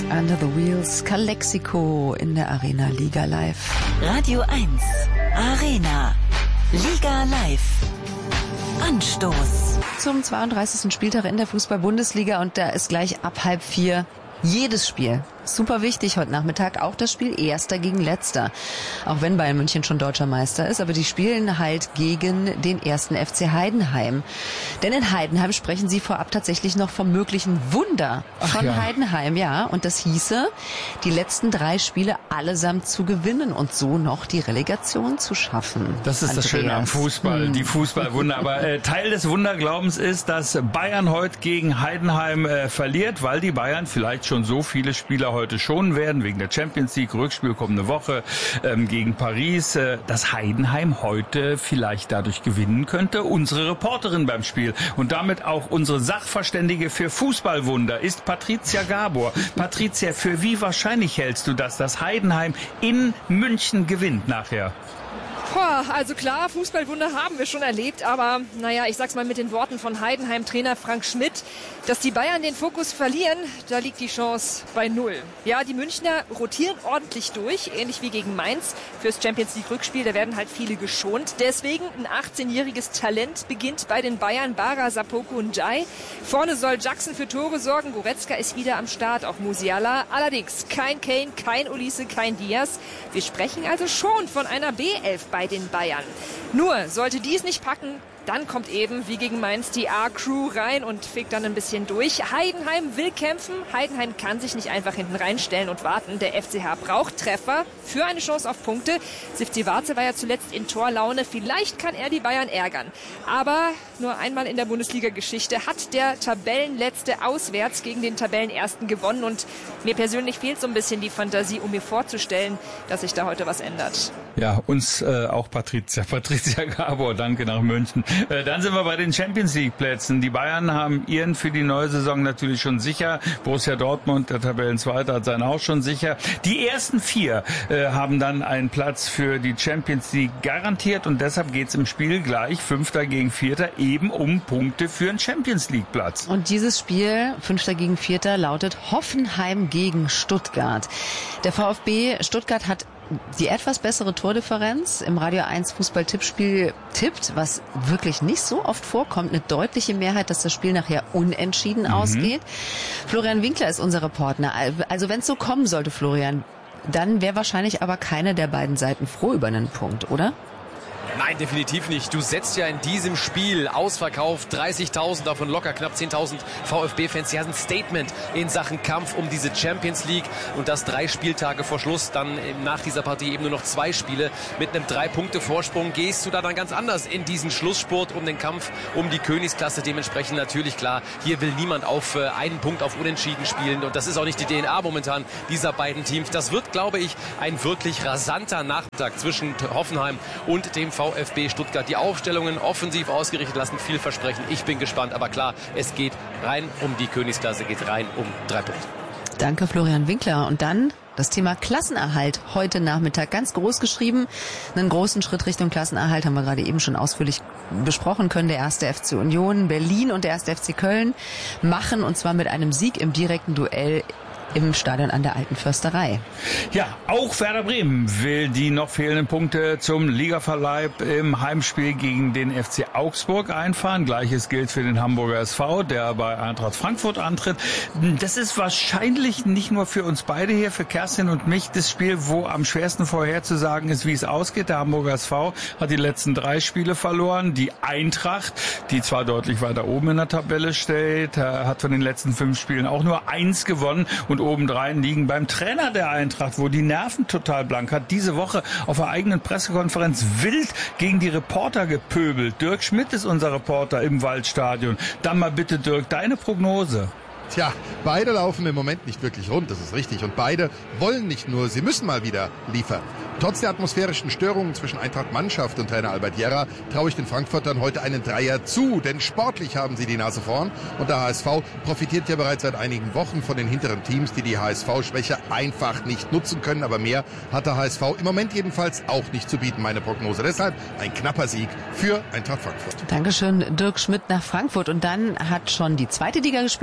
Under the Wheels, Calexico in der Arena Liga Live. Radio 1, Arena, Liga Live. Anstoß. Zum 32. Spieltag in der Fußball-Bundesliga und da ist gleich ab 3:30 jedes Spiel. Super wichtig heute Nachmittag, auch das Spiel Erster gegen Letzter. Auch wenn Bayern München schon deutscher Meister ist, aber die spielen halt gegen den 1. FC Heidenheim. Denn in Heidenheim sprechen sie vorab tatsächlich noch vom möglichen Wunder von Heidenheim, ja. Und das hieße, die letzten 3 Spiele allesamt zu gewinnen und so noch die Relegation zu schaffen. Das ist das Schöne am Fußball, die Fußballwunder. Aber Teil des Wunderglaubens ist, dass Bayern heute gegen Heidenheim verliert, weil die Bayern vielleicht schon so viele Spieler heute schonen werden, wegen der Champions League, Rückspiel kommende Woche gegen Paris, dass Heidenheim heute vielleicht dadurch gewinnen könnte. Unsere Reporterin beim Spiel und damit auch unsere Sachverständige für Fußballwunder ist Patricia Gabor. Patricia, für wie wahrscheinlich hältst du das, dass Heidenheim in München gewinnt nachher? Also klar, Fußballwunder haben wir schon erlebt, aber naja, ich sag's mal mit den Worten von Heidenheim-Trainer Frank Schmidt, dass die Bayern den Fokus verlieren, da liegt die Chance bei 0. Ja, die Münchner rotieren ordentlich durch, ähnlich wie gegen Mainz fürs Champions-League-Rückspiel, da werden halt viele geschont. Deswegen ein 18-jähriges Talent beginnt bei den Bayern, Bara Sapoko Njai. Vorne soll Jackson für Tore sorgen, Goretzka ist wieder am Start, auch Musiala. Allerdings kein Kane, kein Olise, kein Diaz. Wir sprechen also schon von einer B11 bei den Bayern. Nur, sollte dies nicht packen, dann kommt eben, wie gegen Mainz, die A-Crew rein und fegt dann ein bisschen durch. Heidenheim will kämpfen. Heidenheim kann sich nicht einfach hinten reinstellen und warten. Der FCH braucht Treffer für eine Chance auf Punkte. Sivci Varze war ja zuletzt in Torlaune. Vielleicht kann er die Bayern ärgern. Aber nur einmal in der Bundesliga-Geschichte hat der Tabellenletzte auswärts gegen den Tabellenersten gewonnen. Und mir persönlich fehlt so ein bisschen die Fantasie, um mir vorzustellen, dass sich da heute was ändert. Ja, uns auch Patricia Gabor, danke nach München. Dann sind wir bei den Champions-League-Plätzen. Die Bayern haben ihren für die neue Saison natürlich schon sicher. Borussia Dortmund, der Tabellenzweiter, hat seinen auch schon sicher. Die ersten 4 haben dann einen Platz für die Champions League garantiert und deshalb geht's im Spiel gleich 5. gegen 4. eben um Punkte für einen Champions-League-Platz. Und dieses Spiel, 5. gegen 4. lautet Hoffenheim gegen Stuttgart. Der VfB Stuttgart hat die etwas bessere Tordifferenz im Radio 1 Fußball-Tippspiel tippt, was wirklich nicht so oft vorkommt, eine deutliche Mehrheit, dass das Spiel nachher unentschieden ausgeht. Florian Winkler ist unser Reporter. Also wenn es so kommen sollte, Florian, dann wäre wahrscheinlich aber keine der beiden Seiten froh über einen Punkt, oder? Nein, definitiv nicht. Du setzt ja in diesem Spiel ausverkauft 30.000, davon locker knapp 10.000 VfB-Fans. Sie haben ein Statement in Sachen Kampf um diese Champions League und das 3 Spieltage vor Schluss, dann nach dieser Partie eben nur noch 2 Spiele. Mit einem 3-Punkte-Vorsprung gehst du da dann ganz anders in diesen Schlusssport um den Kampf um die Königsklasse. Dementsprechend natürlich klar, hier will niemand auf einen Punkt auf Unentschieden spielen und das ist auch nicht die DNA momentan dieser beiden Teams. Das wird, glaube ich, ein wirklich rasanter Nachmittag zwischen Hoffenheim und dem VfB Stuttgart. Die Aufstellungen offensiv ausgerichtet lassen viel versprechen. Ich bin gespannt, aber klar, es geht rein um die Königsklasse, geht rein um 3 Punkte. Danke, Florian Winkler. Und dann das Thema Klassenerhalt heute Nachmittag ganz groß geschrieben. Einen großen Schritt Richtung Klassenerhalt haben wir gerade eben schon ausführlich besprochen, können der 1. FC Union Berlin und der 1. FC Köln machen, und zwar mit einem Sieg im direkten Duell im Stadion an der Alten Försterei. Ja, auch Werder Bremen will die noch fehlenden Punkte zum Ligaverleih im Heimspiel gegen den FC Augsburg einfahren. Gleiches gilt für den Hamburger SV, der bei Eintracht Frankfurt antritt. Das ist wahrscheinlich nicht nur für uns beide hier, für Kerstin und mich, das Spiel, wo am schwersten vorherzusagen ist, wie es ausgeht. Der Hamburger SV hat die letzten 3 Spiele verloren. Die Eintracht, die zwar deutlich weiter oben in der Tabelle steht, hat von den letzten 5 Spielen auch nur 1 gewonnen und obendrein liegen beim Trainer der Eintracht, wo die Nerven total blank hat, diese Woche auf der eigenen Pressekonferenz wild gegen die Reporter gepöbelt. Dirk Schmidt ist unser Reporter im Waldstadion. Dann mal bitte, Dirk, deine Prognose. Tja, beide laufen im Moment nicht wirklich rund, das ist richtig. Und beide wollen nicht nur, sie müssen mal wieder liefern. Trotz der atmosphärischen Störungen zwischen Eintracht-Mannschaft und Trainer Albert Jerra traue ich den Frankfurtern heute einen Dreier zu, denn sportlich haben sie die Nase vorn und der HSV profitiert ja bereits seit einigen Wochen von den hinteren Teams, die die HSV-Schwäche einfach nicht nutzen können, aber mehr hat der HSV im Moment jedenfalls auch nicht zu bieten, meine Prognose. Deshalb ein knapper Sieg für Eintracht Frankfurt. Dankeschön, Dirk Schmidt nach Frankfurt. Und dann hat schon die zweite Liga gespielt an diesem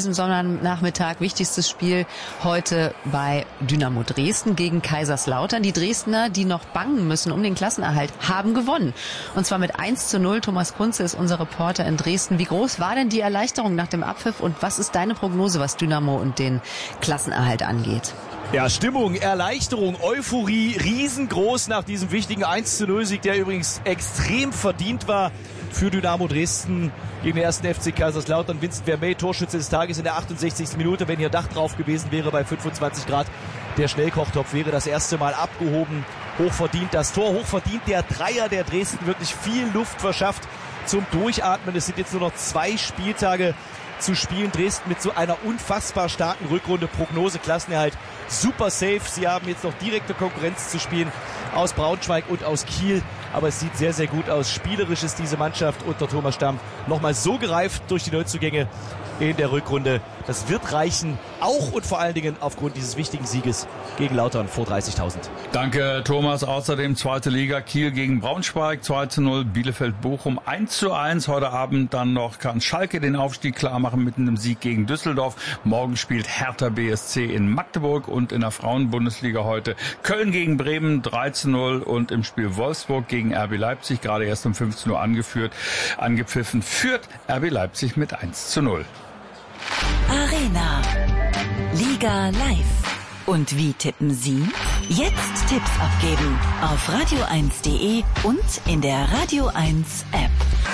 diesem Sonnernachmittag. Wichtigstes Spiel heute bei Dynamo Dresden gegen Kaiserslautern. Die Dresdner, die noch bangen müssen um den Klassenerhalt, haben gewonnen. Und zwar mit 1:0. Thomas Kunze ist unser Reporter in Dresden. Wie groß war denn die Erleichterung nach dem Abpfiff und was ist deine Prognose, was Dynamo und den Klassenerhalt angeht? Ja, Stimmung, Erleichterung, Euphorie, riesengroß nach diesem wichtigen 1:0-Sieg, der übrigens extrem verdient war für Dynamo Dresden gegen den ersten FC Kaiserslautern. Vincent Vermey, Torschütze des Tages in der 68. Minute. Wenn hier Dach drauf gewesen wäre bei 25 Grad, der Schnellkochtopf wäre das erste Mal abgehoben. Hochverdient das Tor, hochverdient der Dreier, der Dresden wirklich viel Luft verschafft zum Durchatmen. Es sind jetzt nur noch 2 Spieltage zu spielen. Dresden mit so einer unfassbar starken Rückrunde. Prognose Klassenerhalt super safe. Sie haben jetzt noch direkte Konkurrenz zu spielen aus Braunschweig und aus Kiel. Aber es sieht sehr, sehr gut aus. Spielerisch ist diese Mannschaft unter Thomas Stamm nochmal so gereift durch die Neuzugänge in der Rückrunde. Das wird reichen, auch und vor allen Dingen aufgrund dieses wichtigen Sieges gegen Lautern vor 30.000. Danke, Thomas. Außerdem 2. Liga, Kiel gegen Braunschweig, 2:0, Bielefeld-Bochum 1:1. Heute Abend dann noch kann Schalke den Aufstieg klar machen mit einem Sieg gegen Düsseldorf. Morgen spielt Hertha BSC in Magdeburg und in der Frauenbundesliga heute Köln gegen Bremen 3:0 und im Spiel Wolfsburg gegen RB Leipzig, gerade erst um 15 Uhr angepfiffen, führt RB Leipzig mit 1:0. Arena. Liga live. Und wie tippen Sie? Jetzt Tipps abgeben auf radio1.de und in der Radio 1 App.